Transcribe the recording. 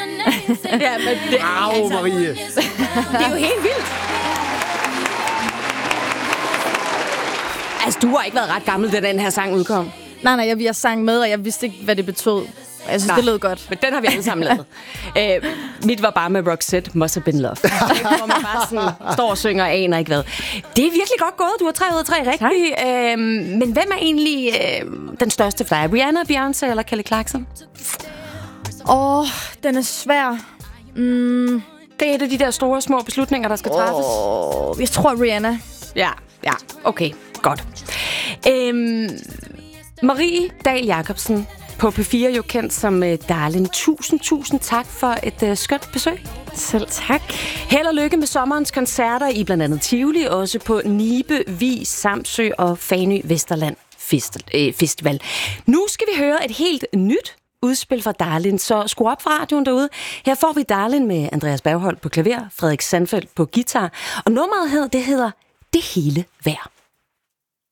Ja, men det, Au, Marie. det er jo helt vildt. Altså, du har ikke været ret gammel, da den her sang udkom. Nej, jeg sang med, og jeg vidste ikke, hvad det betød. Jeg synes, det lød godt. Men den har vi alle sammen lavet. Mit var bare med Roxette, Must Have Been Love. Hvor man bare sådan står og synger og aner ikke hvad. Det er virkelig godt gået. Du har 3 ud af 3 rigtigt. Men hvem er egentlig den største for dig? Rihanna, Beyoncé eller Kelly Clarkson? Den er svær. Det er et af de der store, små beslutninger, der skal træffes. Jeg tror Rihanna. Ja, okay, godt. Marie Dahl Jacobsen, på P4 jo kendt som Darlin. Tusind tak for et skønt besøg. Selv tak. Held og lykke med sommerens koncerter i blandt andet Tivoli, også på Nibe, Vis, Samsø og Fanø Vesterland Festival. Nu skal vi høre et helt nyt udspil fra Darlin, så skru op for radioen derude. Her får vi Darlin med Andreas Bergholt på klaver, Frederik Sandfeldt på guitar, og nummeret hedder Det hele værd.